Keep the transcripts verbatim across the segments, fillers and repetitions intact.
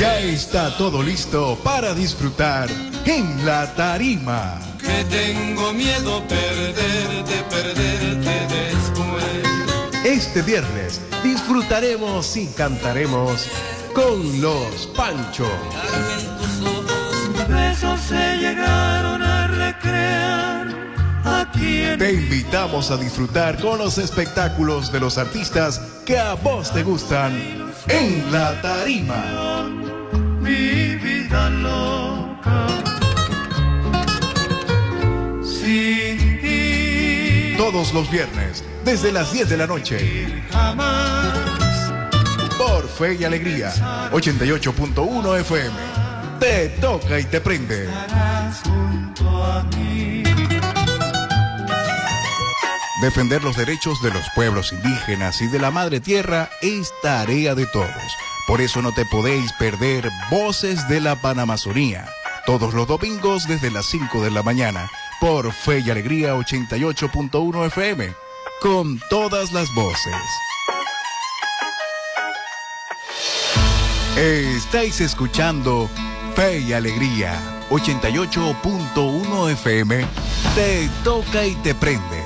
Ya está todo listo para disfrutar en la tarima. Que tengo miedo perderte, perderte después. Este viernes disfrutaremos y cantaremos con los Panchos. Besos se llegaron a recrear aquí en... Te invitamos a disfrutar con los espectáculos de los artistas que a vos te gustan en la tarima. Mi vida loca sin ti. Todos los viernes, desde las diez de la noche. Jamás. Por Fe y Alegría, ochenta y ocho punto uno F M. Te toca y te prende. Estarás junto a mí. Defender los derechos de los pueblos indígenas y de la madre tierra es tarea de todos. Por eso no te podéis perder Voces de la Panamazonía, todos los domingos desde las cinco de la mañana, por Fe y Alegría ochenta y ocho punto uno F M, con todas las voces. Estáis escuchando Fe y Alegría ochenta y ocho punto uno F M, te toca y te prende.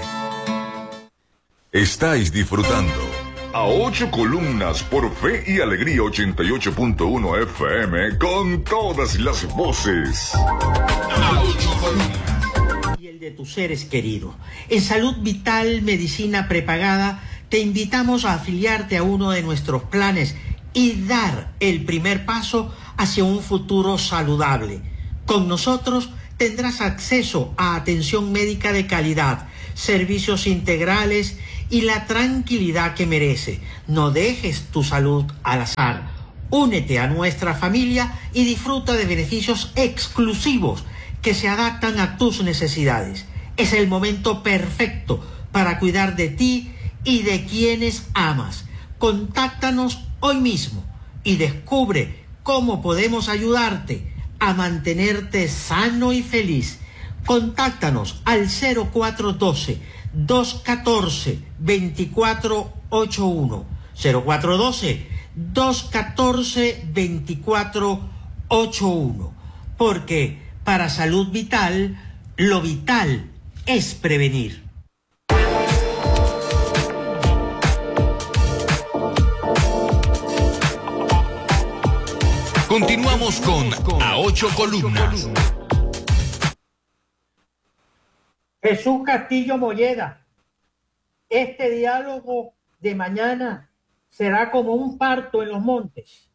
Estáis disfrutando a ocho columnas por Fe y Alegría ochenta y ocho punto uno F M con todas las voces. A ocho columnas. Y el de tus seres queridos. En Salud Vital Medicina Prepagada te invitamos a afiliarte a uno de nuestros planes y dar el primer paso hacia un futuro saludable. Con nosotros tendrás acceso a atención médica de calidad, servicios integrales y la tranquilidad que merece. No dejes tu salud al azar. Únete a nuestra familia y disfruta de beneficios exclusivos que se adaptan a tus necesidades. Es el momento perfecto para cuidar de ti y de quienes amas. Contáctanos hoy mismo y descubre cómo podemos ayudarte a mantenerte sano y feliz. Contáctanos al cero cuatro uno dos, dos uno cuatro, dos cuatro ocho uno. cero cuatro uno dos, dos uno cuatro, dos cuatro ocho uno. Porque para Salud Vital, lo vital es prevenir. Continuamos con A Ocho Columnas. Jesús Castillo Molleda, este diálogo de mañana será como un parto en los montes.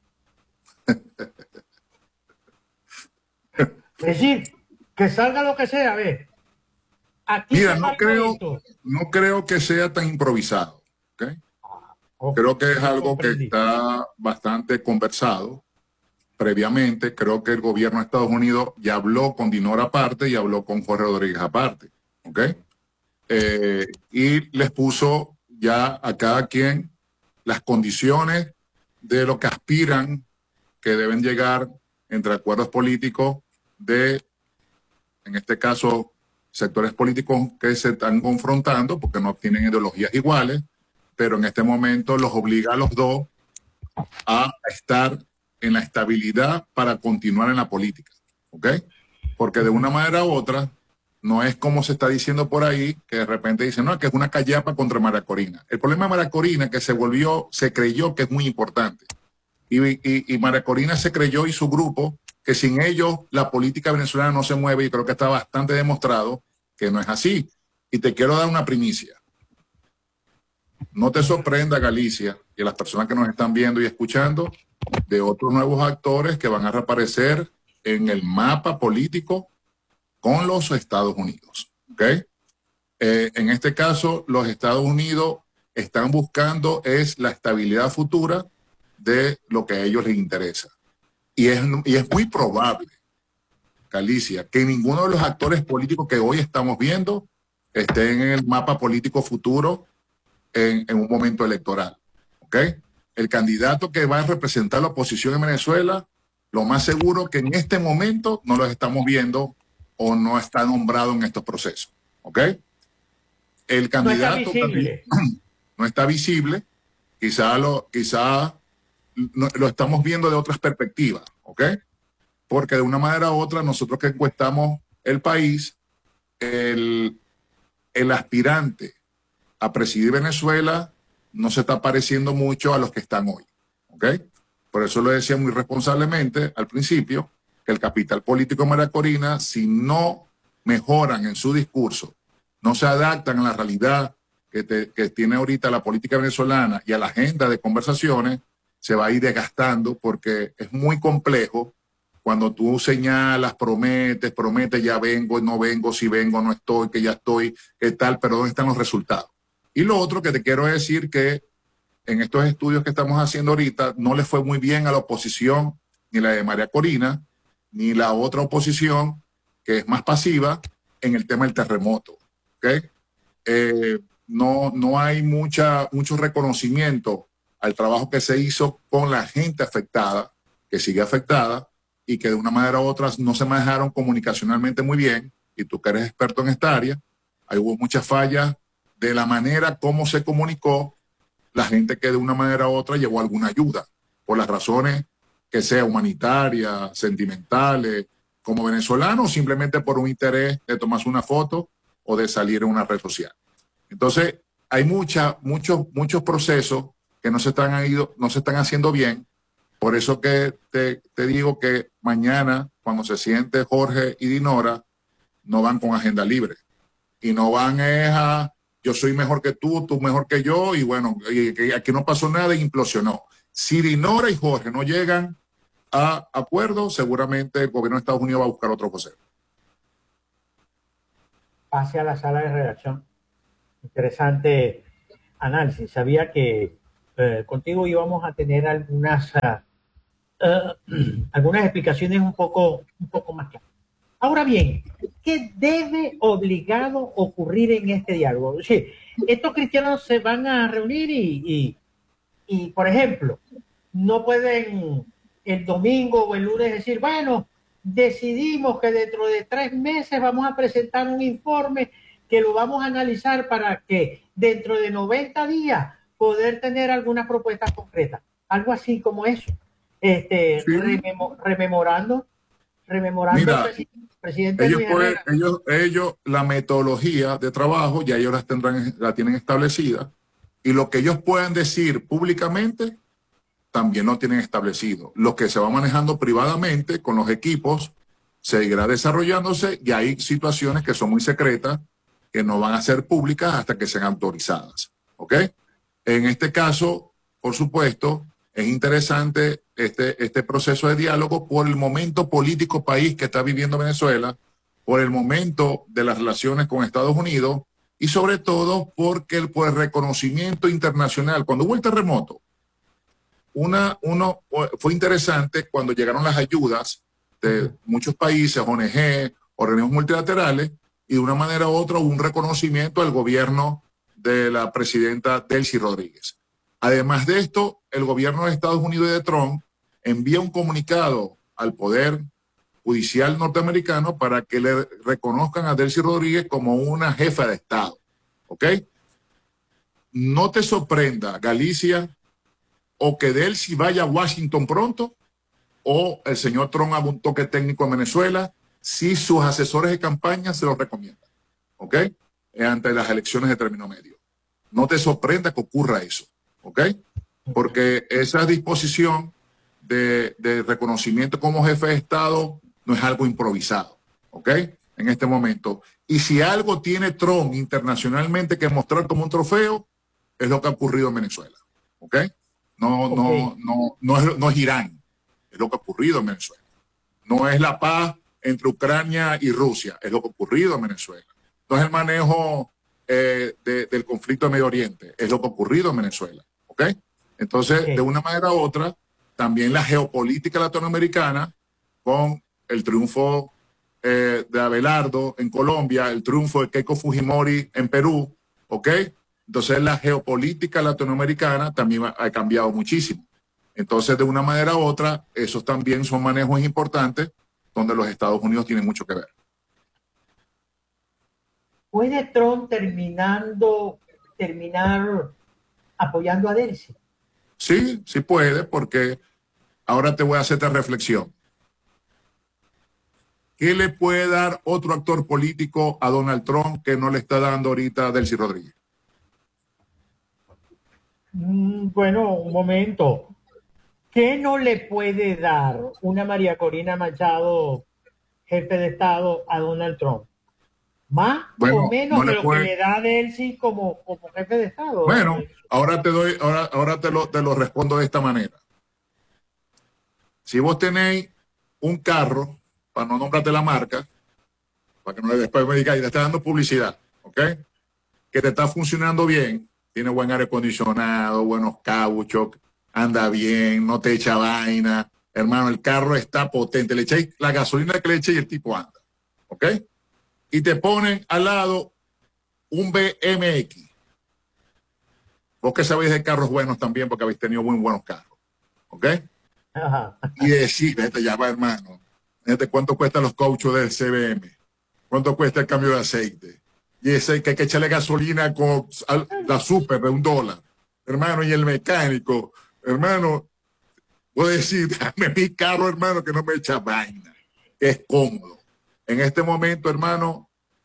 Es decir, que salga lo que sea, a ver. Aquí Mira, no creo, no creo que sea tan improvisado. ¿Okay? Okay. Creo que es algo que está bastante conversado previamente. Creo que el gobierno de Estados Unidos ya habló con Dinora aparte y habló con Jorge Rodríguez aparte. ¿Okay? Eh, y les puso ya a cada quien las condiciones de lo que aspiran que deben llegar entre acuerdos políticos de, en este caso, sectores políticos que se están confrontando porque no tienen ideologías iguales, pero en este momento los obliga a los dos a estar en la estabilidad para continuar en la política, ¿ok? Porque de una manera u otra, no es como se está diciendo por ahí, que de repente dicen, no, que es una callapa contra María Corina. El problema de María Corina es que se volvió, se creyó que es muy importante. Y, y, y María Corina se creyó y su grupo que sin ellos la política venezolana no se mueve, y creo que está bastante demostrado que no es así. Y te quiero dar una primicia. No te sorprenda, Galicia, y las personas que nos están viendo y escuchando, de otros nuevos actores que van a reaparecer en el mapa político con los Estados Unidos. ¿Okay? Eh, en este caso, los Estados Unidos están buscando es la estabilidad futura de lo que a ellos les interesa. Y es, y es muy probable, Galicia, que ninguno de los actores políticos que hoy estamos viendo estén en el mapa político futuro en, en un momento electoral. ¿Okay? El candidato que va a representar la oposición en Venezuela, lo más seguro que en este momento no los estamos viendo o no está nombrado en estos procesos. ¿Ok? El candidato no está visible. No está visible. Quizá, lo, quizá no, lo estamos viendo de otras perspectivas, ¿ok? Porque de una manera u otra, nosotros que encuestamos el país, el, el aspirante a presidir Venezuela no se está pareciendo mucho a los que están hoy, ¿ok? Por eso lo decía muy responsablemente al principio, que el capital político de María Corina, si no mejoran en su discurso, no se adaptan a la realidad que, te, que tiene ahorita la política venezolana y a la agenda de conversaciones, se va a ir desgastando porque es muy complejo cuando tú señalas, prometes, prometes, ya vengo, no vengo, si vengo, no estoy, que ya estoy, qué tal, pero ¿dónde están los resultados? Y lo otro que te quiero decir que en estos estudios que estamos haciendo ahorita no le fue muy bien a la oposición, ni la de María Corina, ni la otra oposición, que es más pasiva, en el tema del terremoto. ¿Okay? Eh, no, no hay mucha, mucho reconocimiento al trabajo que se hizo con la gente afectada, que sigue afectada, y que de una manera u otra no se manejaron comunicacionalmente muy bien, y tú que eres experto en esta área, ahí hubo muchas fallas de la manera como se comunicó la gente que de una manera u otra llevó alguna ayuda, por las razones que sea humanitarias, sentimentales, como venezolano, o simplemente por un interés de tomarse una foto o de salir en una red social. Entonces, hay mucha, muchos, muchos procesos que no se están, ido, no se están haciendo bien. Por eso que te, te digo que mañana, cuando se siente Jorge y Dinora, no van con agenda libre. Y no van a, yo soy mejor que tú, tú mejor que yo, y bueno, y, y aquí no pasó nada y implosionó. Si Dinora y Jorge no llegan a acuerdo, seguramente el gobierno de Estados Unidos va a buscar otro vocero. Pase a la sala de redacción. Interesante análisis. Sabía que eh, contigo íbamos a tener algunas, uh, uh, algunas explicaciones un poco, un poco más claras. Ahora bien, ¿qué debe obligado ocurrir en este diálogo? Es decir, estos cristianos se van a reunir y, y, y, por ejemplo, no pueden el domingo o el lunes decir, bueno, decidimos que dentro de tres meses vamos a presentar un informe que lo vamos a analizar para que dentro de noventa días poder tener algunas propuestas concretas. Algo así como eso. Este, sí. rememo, rememorando, rememorando Mira, al presidente, presidente ellos, pueden, ellos, ellos, la metodología de trabajo ya ellos las tendrán, la tienen establecida, y lo que ellos puedan decir públicamente también lo tienen establecido. Lo que se va manejando privadamente con los equipos seguirá desarrollándose, y hay situaciones que son muy secretas que no van a ser públicas hasta que sean autorizadas. ¿Ok? En este caso, por supuesto, es interesante este, este proceso de diálogo por el momento político país que está viviendo Venezuela, por el momento de las relaciones con Estados Unidos y sobre todo porque el, por el reconocimiento internacional. Cuando hubo el terremoto, una, uno, fue interesante cuando llegaron las ayudas de muchos países, O N G, organismos multilaterales, y de una manera u otra hubo un reconocimiento al gobierno de la presidenta Delcy Rodríguez. Además de esto, el gobierno de Estados Unidos y de Trump envía un comunicado al Poder Judicial norteamericano para que le reconozcan a Delcy Rodríguez como una jefa de Estado. ¿Ok? No te sorprenda, Galicia, o que Delcy vaya a Washington pronto, o el señor Trump haga un toque técnico en Venezuela, si sus asesores de campaña se lo recomiendan. ¿Ok? Ante las elecciones de término medio. No te sorprenda que ocurra eso. ¿Ok? Porque esa disposición de, de reconocimiento como jefe de Estado no es algo improvisado. ¿Ok? En este momento. Y si algo tiene Trump internacionalmente que mostrar como un trofeo, es lo que ha ocurrido en Venezuela. ¿Ok? No, okay. no, no, no, es, no es Irán. Es lo que ha ocurrido en Venezuela. No es la paz entre Ucrania y Rusia. Es lo que ha ocurrido en Venezuela. No es el manejo eh, de, del conflicto de Medio Oriente. Es lo que ha ocurrido en Venezuela. ¿Ok? Entonces, okay. de una manera u otra, también la geopolítica latinoamericana, con el triunfo eh, de Abelardo en Colombia, el triunfo de Keiko Fujimori en Perú, ¿ok? Entonces, la geopolítica latinoamericana también ha, ha cambiado muchísimo. Entonces, de una manera u otra, esos también son manejos importantes donde los Estados Unidos tienen mucho que ver. ¿Puede Trump terminando, terminar apoyando a Delcy? Sí, sí puede, porque ahora te voy a hacer esta reflexión. ¿Qué le puede dar otro actor político a Donald Trump que no le está dando ahorita Delcy Rodríguez? Mm, Bueno, un momento. ¿Qué no le puede dar una María Corina Machado, jefe de Estado, a Donald Trump? ¿Más Bueno, o menos no de le lo puede... que le da Delcy como, como jefe de Estado? Bueno, ahora te doy, ahora, ahora te lo, te lo respondo de esta manera. Si vos tenéis un carro, para no nombrarte la marca, para que no después me digáis, te está dando publicidad, ¿ok? Que te está funcionando bien, tiene buen aire acondicionado, buenos cauchos, anda bien, no te echa vaina. Hermano, el carro está potente. Le echáis la gasolina que le eche y el tipo anda, ¿ok? Y te ponen al lado un B M X. Vos que sabéis de carros buenos también, porque habéis tenido muy buenos carros, ¿ok? Ajá. Y decir, vete ya va, hermano, fíjate cuánto cuestan los cauchos del C B M, cuánto cuesta el cambio de aceite, y ese que hay que echarle gasolina con la super de un dólar, hermano, y el mecánico, hermano, voy a decir, dame mi carro, hermano, que no me echa vaina, que es cómodo. En este momento, hermano,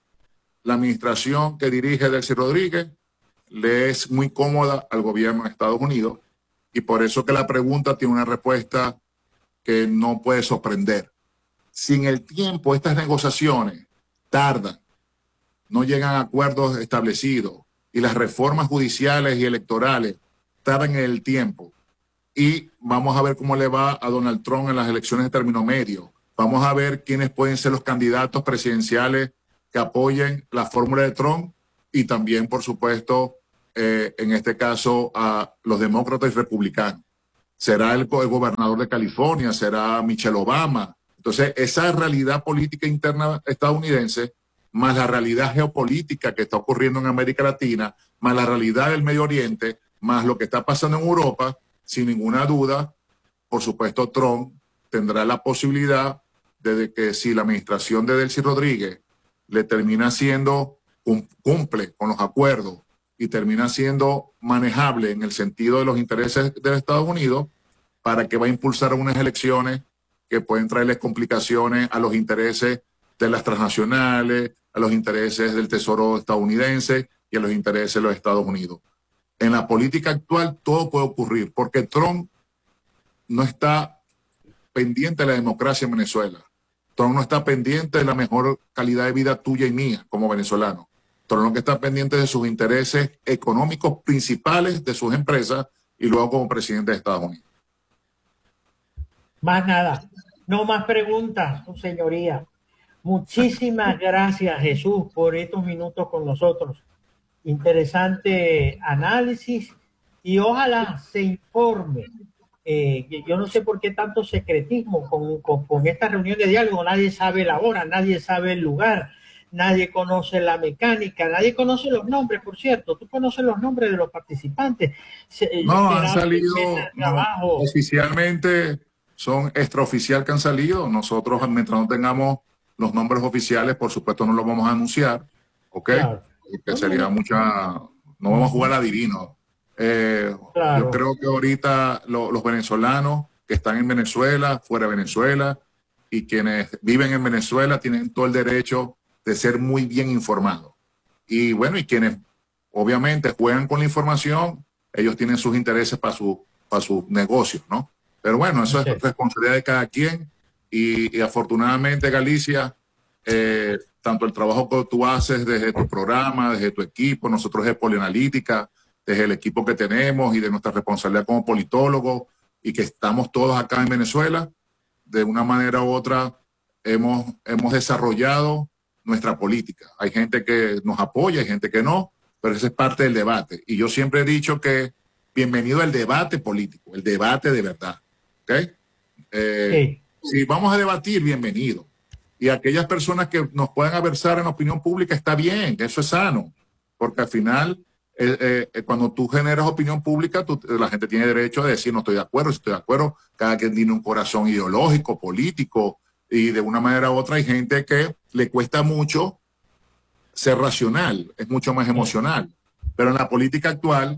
la administración que dirige Delcy Rodríguez le es muy cómoda al gobierno de Estados Unidos, y por eso que la pregunta tiene una respuesta que no puede sorprender. Si en el tiempo estas negociaciones tardan, no llegan a acuerdos establecidos y las reformas judiciales y electorales tardan en el tiempo, y vamos a ver cómo le va a Donald Trump en las elecciones de término medio, vamos a ver quiénes pueden ser los candidatos presidenciales que apoyen la fórmula de Trump, y también, por supuesto, eh, en este caso, a los demócratas y republicanos. Será el, el gobernador de California, será Michelle Obama. Entonces, esa realidad política interna estadounidense, más la realidad geopolítica que está ocurriendo en América Latina, más la realidad del Medio Oriente, más lo que está pasando en Europa, sin ninguna duda, por supuesto, Trump tendrá la posibilidad de que si la administración de Delcy Rodríguez le termina siendo, cumple con los acuerdos y termina siendo manejable en el sentido de los intereses de Estados Unidos, para que va a impulsar unas elecciones que pueden traerles complicaciones a los intereses de las transnacionales, a los intereses del Tesoro estadounidense y a los intereses de los Estados Unidos. En la política actual todo puede ocurrir, porque Trump no está pendiente de la democracia en Venezuela. Trump no está pendiente de la mejor calidad de vida tuya y mía como venezolano. Trump lo que está pendiente de sus intereses económicos principales de sus empresas, y luego como presidente de Estados Unidos. Más nada. No más preguntas, su señoría. Muchísimas gracias, Jesús, por estos minutos con nosotros. Interesante análisis, y ojalá se informe. Eh, yo no sé por qué tanto secretismo con, con, con esta reunión de diálogo. Nadie sabe la hora, nadie sabe el lugar, nadie conoce la mecánica, nadie conoce los nombres, por cierto. Tú conoces los nombres de los participantes. Se, no, han salido no, oficialmente, son extraoficial que han salido. Nosotros, mientras no tengamos los nombres oficiales, por supuesto no los vamos a anunciar, ¿ok? Claro. Porque sería mucha... No vamos a jugar a divino. Eh, claro. Yo creo que ahorita lo, los venezolanos que están en Venezuela, fuera de Venezuela, y quienes viven en Venezuela tienen todo el derecho de ser muy bien informados. Y bueno, y quienes obviamente juegan con la información, ellos tienen sus intereses para su, para sus negocios, ¿no? Pero bueno, eso okay. es responsabilidad de cada quien, y, y afortunadamente, Galicia, eh, tanto el trabajo que tú haces desde tu programa, desde tu equipo, nosotros de Polianalítica, desde el equipo que tenemos y de nuestra responsabilidad como politólogos, y que estamos todos acá en Venezuela, de una manera u otra hemos, hemos desarrollado nuestra política. Hay gente que nos apoya, hay gente que no, pero esa es parte del debate. Y yo siempre he dicho que bienvenido al debate político, el debate de verdad. ¿Okay? Eh, sí. Si vamos a debatir, bienvenido. Y aquellas personas que nos puedan aversar en la opinión pública, está bien, eso es sano, porque al final, eh, eh, cuando tú generas opinión pública, tú, la gente tiene derecho a decir no estoy de acuerdo, si estoy de acuerdo. Cada quien tiene un corazón ideológico, político, y de una manera u otra hay gente que le cuesta mucho ser racional, es mucho más emocional. Pero en la política actual,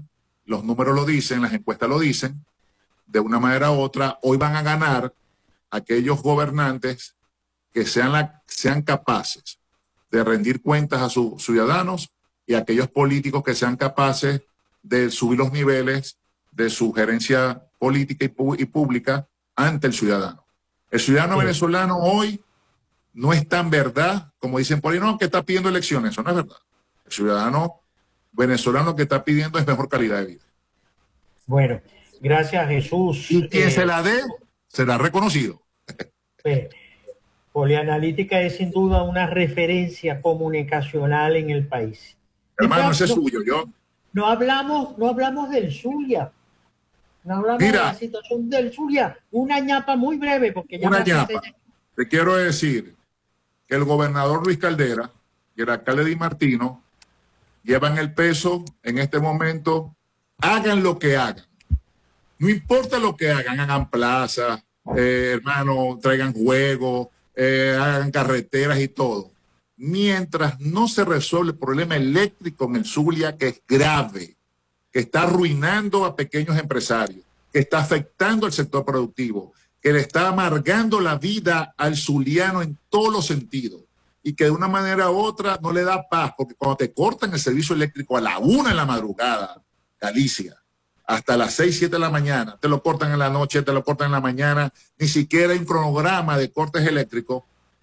los números lo dicen, las encuestas lo dicen, de una manera u otra, hoy van a ganar aquellos gobernantes que sean, la, sean capaces de rendir cuentas a sus ciudadanos y aquellos políticos que sean capaces de subir los niveles de su gerencia política y, pu y pública ante el ciudadano. El ciudadano sí. venezolano hoy no es tan verdad como dicen por ahí, no, que está pidiendo elecciones. Eso no es verdad. El ciudadano venezolano que está pidiendo es mejor calidad de vida. Bueno, gracias Jesús. Y quien eh, se la dé, será reconocido. Eh, Polianalítica es sin duda una referencia comunicacional en el país. Hermano, ese es suyo. Yo... No hablamos, no hablamos del Zulia. No hablamos Mira, de la situación del Zulia. Una ñapa muy breve, porque ya una ñapa. Te... te quiero decir que el gobernador Luis Caldera y el alcalde Di Martino llevan el peso en este momento. Hagan lo que hagan. No importa lo que hagan, hagan plazas, eh, hermano, traigan juegos, eh, hagan carreteras y todo. Mientras no se resuelve el problema eléctrico en el Zulia, que es grave, que está arruinando a pequeños empresarios, que está afectando al sector productivo, que le está amargando la vida al zuliano en todos los sentidos y que de una manera u otra no le da paz, porque cuando te cortan el servicio eléctrico a la una de la madrugada, Galicia, hasta las seis, siete de la mañana, te lo cortan en la noche, te lo cortan en la mañana, ni siquiera hay un cronograma de cortes eléctricos.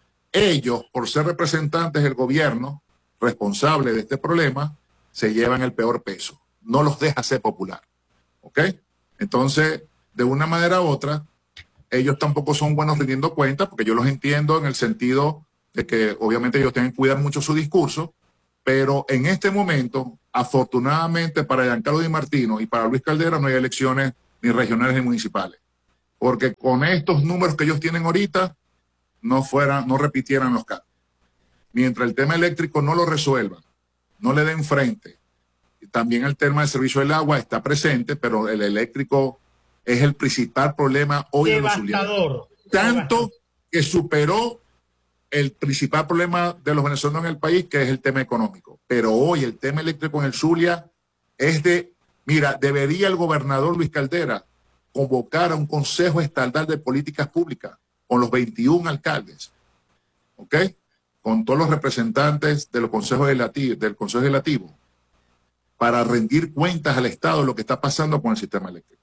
Ellos, por ser representantes del gobierno responsable de este problema, se llevan el peor peso. No los deja ser popular. ¿Ok? Entonces, de una manera u otra, ellos tampoco son buenos rindiendo cuentas, porque yo los entiendo en el sentido de que obviamente ellos tienen que cuidar mucho su discurso, pero en este momento, afortunadamente para Giancarlo Di Martino y para Luis Caldera no hay elecciones ni regionales ni municipales. Porque con estos números que ellos tienen ahorita, no fueran, no repitieran los casos. Mientras el tema eléctrico no lo resuelvan, no le den frente. También el tema del servicio del agua está presente, pero el eléctrico es el principal problema hoy en los zulianos. Tanto que superó el principal problema de los venezolanos en el país, que es el tema económico. Pero hoy el tema eléctrico en el Zulia es de, mira, debería el gobernador Luis Caldera convocar a un consejo estatal de políticas públicas con los veintiún alcaldes, ¿ok? Con todos los representantes de los consejos legislativos, del Consejo Legislativo, para rendir cuentas al Estado de lo que está pasando con el sistema eléctrico.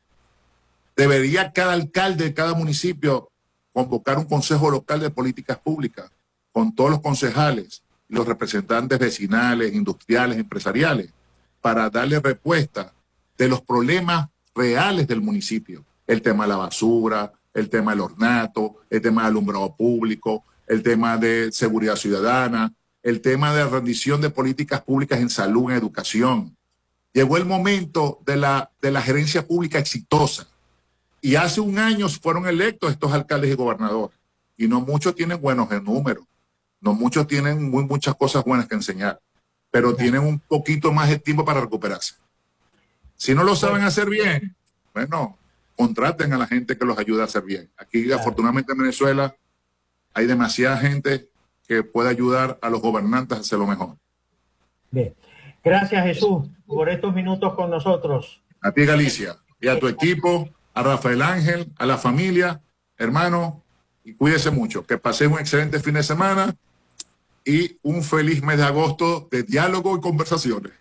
Debería cada alcalde de cada municipio convocar un consejo local de políticas públicas con todos los concejales y los representantes vecinales, industriales, empresariales, para darle respuesta de los problemas reales del municipio. El tema de la basura, el tema del ornato, el tema del alumbrado público, el tema de seguridad ciudadana, el tema de la rendición de políticas públicas en salud, en educación. Llegó el momento de la, de la gerencia pública exitosa. Y hace un año fueron electos estos alcaldes y gobernadores. Y no muchos tienen buenos números. No muchos tienen muy, muchas cosas buenas que enseñar. Pero tienen un poquito más de tiempo para recuperarse. Si no lo saben hacer bien, bueno, contraten a la gente que los ayude a hacer bien. Aquí, claro, afortunadamente en Venezuela hay demasiada gente que puede ayudar a los gobernantes a hacer lo mejor. Bien. Gracias, Jesús, por estos minutos con nosotros. A ti, Galicia, y a tu equipo, a Rafael Ángel, a la familia, hermano, y cuídese mucho. Que pasen un excelente fin de semana y un feliz mes de agosto de diálogo y conversaciones.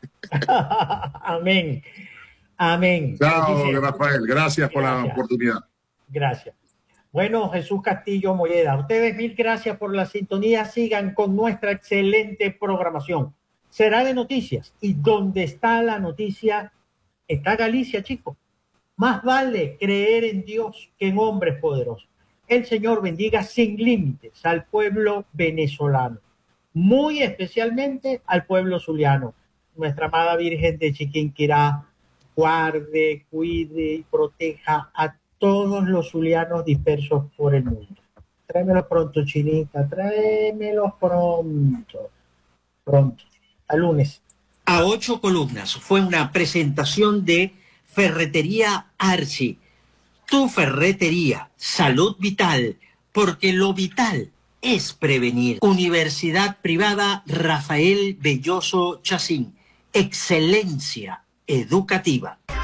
Amén. Amén. Chao, Rafael. Gracias por gracias. la oportunidad. Gracias. Bueno, Jesús Castillo Molleda, a ustedes mil gracias por la sintonía. Sigan con nuestra excelente programación. Será de noticias. Y donde está la noticia, está Galicia, chicos. Más vale creer en Dios que en hombres poderosos. El Señor bendiga sin límites al pueblo venezolano, muy especialmente al pueblo zuliano. Nuestra amada Virgen de Chiquinquirá guarde, cuide y proteja a todos los zulianos dispersos por el mundo. Tráemelos pronto, Chinita, tráemelos pronto. Pronto. A lunes. A ocho columnas fue una presentación de Ferretería Arci. Tu ferretería, salud vital, porque lo vital es prevenir. Universidad Privada Rafael Belloso Chacín. Excelencia educativa.